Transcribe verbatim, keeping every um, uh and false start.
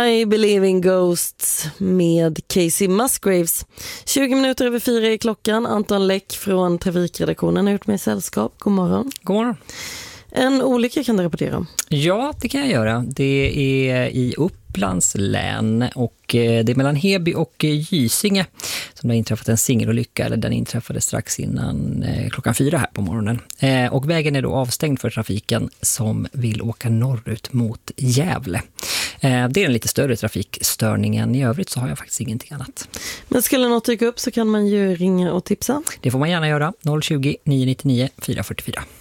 I Believe in Ghosts med Casey Musgraves. tjugo minuter över fyra i klockan. Anton Läck från Trafikredaktionen har gjort mig sällskap. God morgon. God morgon. En olycka kan du rapportera om? Ja, det kan jag göra. Det är i Upplands län och det är mellan Heby och Gysinge som det har inträffat en singelolycka, eller den inträffade strax innan klockan fyra här på morgonen. Och vägen är då avstängd för trafiken som vill åka norrut mot Gävle. Det är en lite större trafikstörning än i övrigt, så har jag faktiskt ingenting annat. Men skulle något dyka upp så kan man ju ringa och tipsa. Det får man gärna göra. noll tjugo, nio nio nio, fyra fyra fyra.